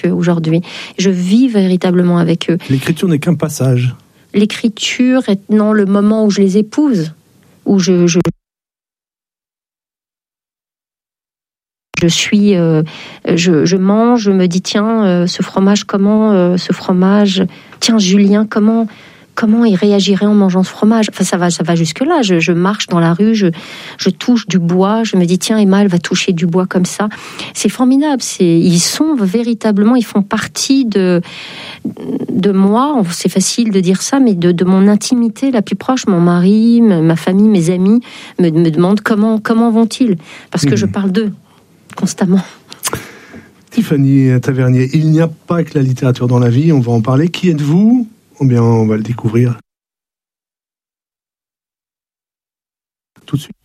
avec eux aujourd'hui. Je vis véritablement avec eux. L'écriture n'est qu'un passage. L'écriture est le moment où je les épouse, où je mange, je me dis tiens, ce fromage, tiens Julien, comment il réagirait en mangeant ce fromage. Enfin, ça va jusque-là. Je marche dans la rue, je touche du bois, je me dis tiens, Emma, elle va toucher du bois comme ça. C'est formidable. Ils font partie de moi. C'est facile de dire ça, mais de mon intimité la plus proche. Mon mari, ma famille, mes amis me demandent comment vont-ils, parce que je parle d'eux constamment. Tiffany Tavernier, il n'y a pas que la littérature dans la vie, on va en parler. Qui êtes-vous ? Eh bien, on va le découvrir tout de suite.